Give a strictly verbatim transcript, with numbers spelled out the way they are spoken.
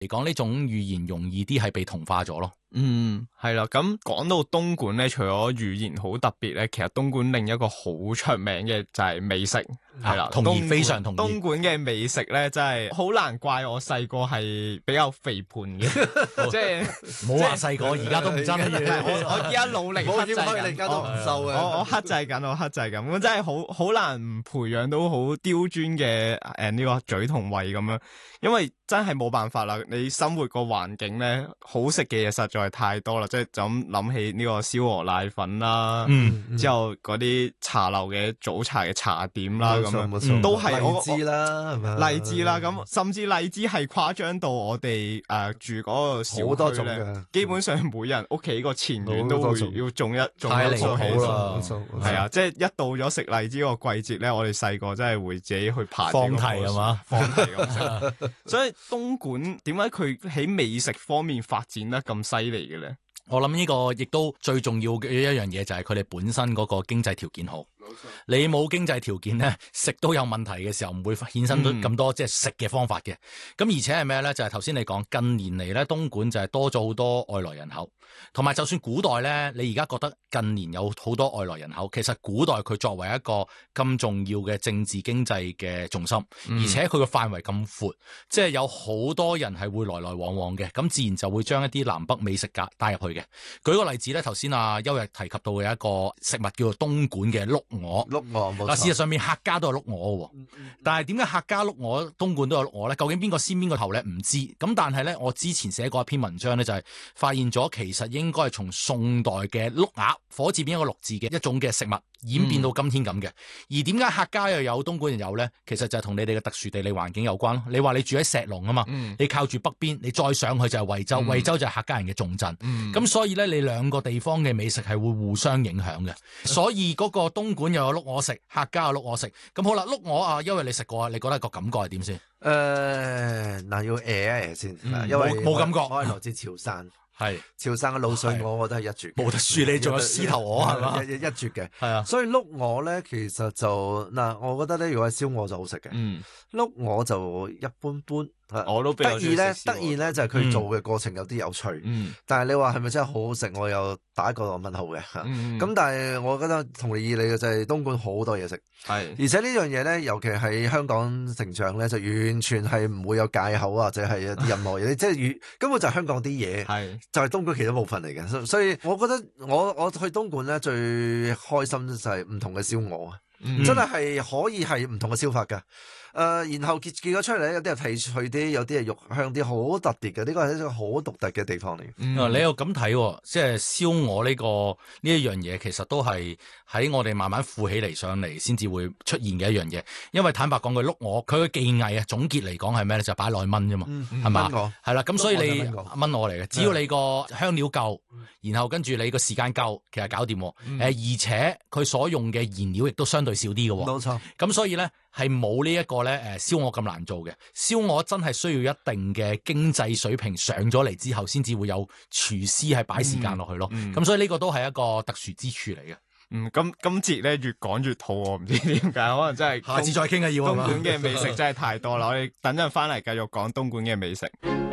嚟講，呢種語言容易啲係被同化咗咯。 嗯，係啦，咁講到東莞咧，除咗語言好特別咧，其實東莞另一個好出名嘅就係美食，係啦、 啊，同意，非常同意。 東莞嘅美食咧，真係好難怪我細個係比較肥胖嘅，即係唔好話細個，而家都唔真嘅。 我我而家努力克制緊， 而家都唔瘦嘅。 我我克制緊，我克制緊，咁真係好好難唔培養到好刁鑽嘅誒呢個嘴同胃咁樣，因為真係冇辦法啦，你生活個環境咧，好食嘅嘢實在係太多啦，即係就咁諗起呢個燒鵝瀨粉啦， 嗯， 之後嗰啲茶樓嘅早茶嘅茶點啦，咁樣嗯都係我荔枝啦，係咪？ 荔枝啦，咁甚至荔枝係誇張到我哋誒住嗰個小好多區咧種嘅， 基本上每人屋企個前院都會要種一種太離一棵起譜啦身，係啊，即係一到咗食荔枝個季節咧，我哋細個真係會自己去爬放題係嘛， 放題咁食。所以東莞點解佢喺美食方面發展得咁犀利嘅咧？ 我諗呢個亦都最重要嘅一樣嘢就係佢哋本身嗰個經濟條件好。你冇經濟條件咧，食都有問題嘅時候，唔會衍生到咁多、嗯、即係食嘅方法嘅。咁而且係咩咧？就係頭先你講近年嚟咧，東莞就係多咗好多外來人口，同埋就算古代咧，你而家覺得近年有好多外來人口，其實古代佢作為一個咁重要嘅政治經濟嘅重心，嗯、而且佢個範圍咁闊，即係有好多人係會來來往往嘅，咁自然就會將一啲南北美食夾帶入去嘅。舉個例子咧，頭先阿邱日提及到嘅一個食物叫做東莞嘅碌鵝。 鵝，碌鵝冇錯。 嗱，事實上面客家都有碌鵝喎，嗯嗯、但係點解客家碌鵝東莞都有碌鵝咧？究竟邊個先邊個頭咧？唔知。咁但係咧，我之前寫過一篇文章咧，就係、是、發現咗其實應該係從宋代嘅碌鴨，火字邊一個六字嘅一種嘅食物演變到今天咁嘅。嗯、而點解客家又有東莞人有咧？其實就係同你哋嘅特殊地理環境有關咯。你話你住喺石龍啊嘛，嗯、你靠住北邊，你再上去就係惠州，嗯、惠州就係客家人嘅重鎮。咁、嗯、所以咧，你兩個地方嘅美食係會互相影響嘅。所以嗰個東莞又有碌鵝食，客家有碌鵝食。咁好啦，碌鵝啊，因為你食過啊，你覺得個感覺係點先？ 誒，嗱，要誒一誒先， 嗯、 因為冇感覺。 我係來自潮汕。 係潮汕嘅滷水鵝，我覺得係一絕， 冇得輸。你仲有獅頭鵝係嘛？ 一一絕嘅， 係啊。 所以碌鵝咧，其實就嗱，我覺得咧，如果係燒鵝就好食嘅，嗯，碌鵝就一般般。 我都比較得意咧，得意咧就係佢做嘅過程有啲有趣，嗯，但係你話係咪真係好好食，我有打一個問號嘅，咁、嗯、但係我覺得同你意你嘅就係東莞好多嘢食，係是，而且呢樣嘢咧，尤其喺香港成長咧，就完全係唔會有戒口或者係任何嘢，即係根本就係香港啲嘢，係是，就係東莞其中一部分嚟嘅，所以我覺得我我去東莞咧最開心就係唔同嘅燒鵝，嗯、真係係可以係唔同嘅燒法㗎。誒、呃，然後結結咗出嚟咧，有啲係睇脆啲，有啲係肉香啲，好特別嘅。呢個係一個好獨特嘅地方嚟。 嗯、你又咁睇，即係燒鵝呢個呢一樣嘢，其實都係喺我哋慢慢富起嚟上嚟，先至會出現嘅一樣嘢。因為坦白講句，碌鵝佢嘅技藝啊，總結嚟講係咩咧？就擺落去炆啫嘛，係嘛？係啦，咁所以你炆鵝嚟嘅，只要你個香料夠，然後跟住你個時間夠，其實搞掂。誒、嗯，而且佢所用嘅燃料亦都相對少啲嘅。 冇錯。 咁所以咧。係冇呢一個咧，誒，燒鵝咁難做嘅。燒鵝真係需要一定嘅經濟水平上咗嚟之後，先至會有廚師係擺時間落去咯。咁、嗯嗯、所以呢個都係一個特殊之處嚟嘅。 嗯，今今節咧越講越肚餓，唔知點解，可能真係下次再傾啊，要東莞嘅美食真係太多啦。我哋等陣翻嚟繼續講東莞嘅美食。